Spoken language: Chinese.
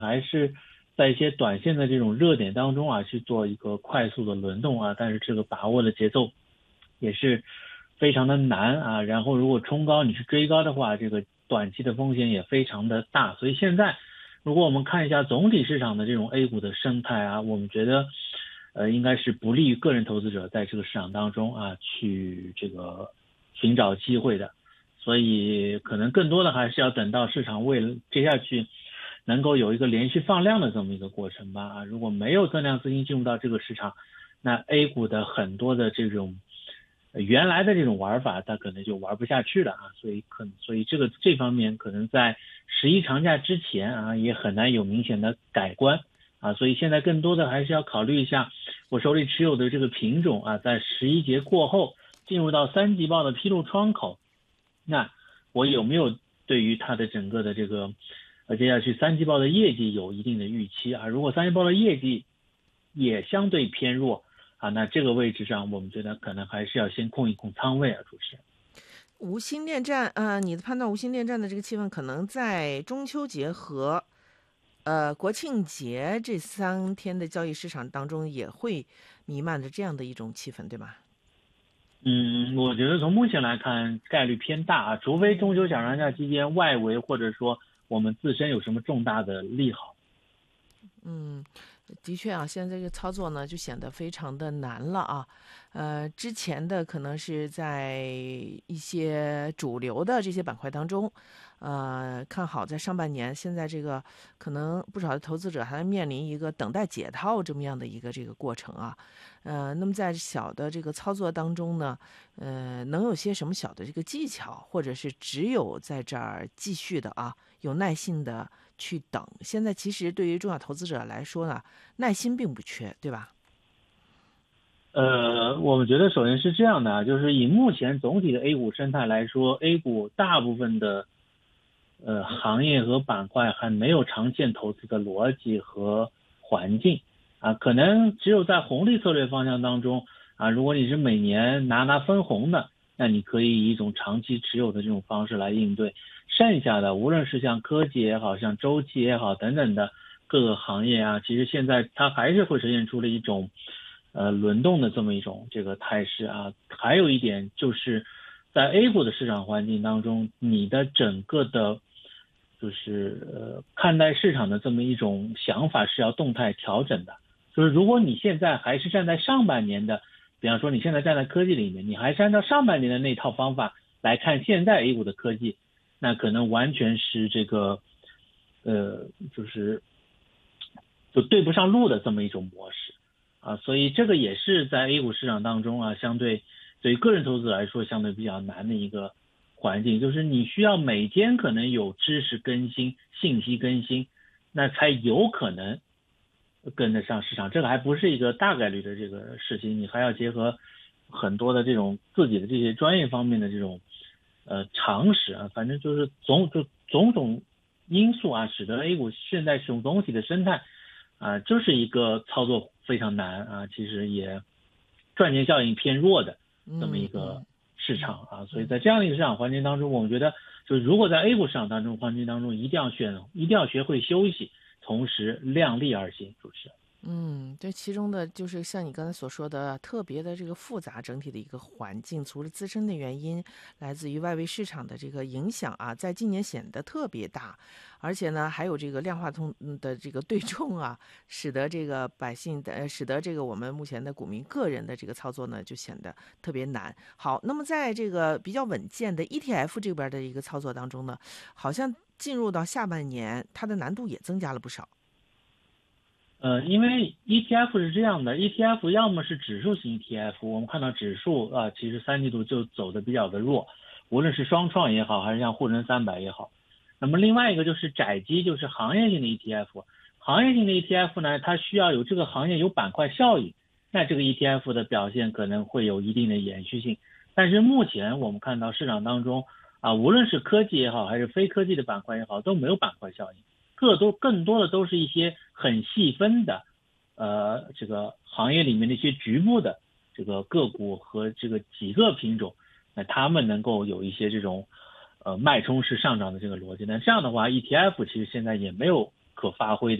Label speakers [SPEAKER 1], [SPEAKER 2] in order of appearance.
[SPEAKER 1] 还是在一些短线的这种热点当中啊，去做一个快速的轮动啊，但是这个把握的节奏也是非常的难啊。然后如果冲高你去追高的话，这个短期的风险也非常的大。所以现在如果我们看一下总体市场的这种 A 股的生态啊，我们觉得应该是不利于个人投资者在这个市场当中啊去这个寻找机会的。所以可能更多的还是要等到市场为了接下去能够有一个连续放量的这么一个过程吧啊。如果没有增量资金进入到这个市场，那 A 股的很多的这种原来的这种玩法它可能就玩不下去了啊。所以这方面可能在11长假之前啊也很难有明显的改观啊。所以现在更多的还是要考虑一下我手里持有的这个品种啊，在11节过后进入到3季报的披露窗口，那我有没有对于它的整个的这个接下去3季报的业绩有一定的预期啊？如果3季报的业绩也相对偏弱啊，那这个位置上我们觉得可能还是要先控一控仓位啊，主持人。
[SPEAKER 2] 无心恋战，你的判断，无心恋战的这个气氛可能在中秋节和国庆节这3天的交易市场当中也会弥漫着这样的一种气氛，对吧？
[SPEAKER 1] 我觉得从目前来看概率偏大啊，除非中秋小长假期间外围或者说我们自身有什么重大的利好。
[SPEAKER 2] 嗯，的确啊，现在这个操作呢就显得非常的难了啊。之前的可能是在一些主流的这些板块当中，看好在上半年，现在这个可能不少的投资者还面临一个等待解套这么样的一个这个过程啊。那么在小的这个操作当中呢，能有些什么小的这个技巧，或者是只有在这儿继续的啊，有耐心的去等。现在其实对于中小投资者来说呢，耐心并不缺，对吧？
[SPEAKER 1] 我们觉得首先是这样的啊，就是以目前总体的 A 股生态来说，A 股大部分的行业和板块还没有长线投资的逻辑和环境啊。可能只有在红利策略方向当中啊，如果你是每年拿分红的，那你可以以一种长期持有的这种方式来应对。剩下的无论是像科技也好，像周期也好等等的各个行业啊，其实现在它还是会呈现出了一种轮动的这么一种这个态势啊。还有一点就是在 A 股的市场环境当中，你的整个的就是看待市场的这么一种想法是要动态调整的。就是如果你现在还是站在上半年的，比方说你现在站在科技里面，你还是按照上半年的那套方法来看现在 A 股的科技，那可能完全是这个就是就对不上路的这么一种模式啊。所以这个也是在 A 股市场当中啊，相对对于个人投资者来说相对比较难的一个环境，就是你需要每天可能有知识更新、信息更新，那才有可能跟得上市场。这个还不是一个大概率的这个事情，你还要结合很多的这种自己的这些专业方面的这种常识啊。反正就是种种因素啊，使得 A 股现在这种总体的生态啊，就是一个操作非常难啊，其实也赚钱效应偏弱的这么一个
[SPEAKER 2] 嗯嗯
[SPEAKER 1] 市
[SPEAKER 2] 嗯
[SPEAKER 1] 场啊。所以
[SPEAKER 2] 嗯。
[SPEAKER 1] 在这样的一个市场环境当中，我们觉得就是如果在 A 股市场当中环境当中，一定要学会休息，同时量力而行，主持人。
[SPEAKER 2] 这其中的就是像你刚才所说的，特别的这个复杂整体的一个环境，除了自身的原因，来自于外围市场的这个影响啊，在今年显得特别大，而且呢，还有这个量化通的这个对冲啊，使得这个百姓的，使得这个我们目前的股民个人的这个操作呢，就显得特别难。好，那么在这个比较稳健的 ETF 这边的一个操作当中呢，好像进入到下半年，它的难度也增加了不少。
[SPEAKER 1] 因为 ETF 是这样的，ETF 要么是指数型 ETF，我们看到指数啊，其实3季度就走的比较的弱，无论是双创也好，还是像沪深300也好。那么另外一个就是窄基，就是行业性的 ETF。行业性的 ETF 呢，它需要有这个行业有板块效应，那这个 ETF 的表现可能会有一定的延续性。但是目前我们看到市场当中啊，无论是科技也好，还是非科技的板块也好，都没有板块效应。更多的都是一些很细分的，这个行业里面的一些局部的这个个股和这个几个品种，那他们能够有一些这种脉冲式上涨的这个逻辑。那这样的话，ETF 其实现在也没有可发挥的。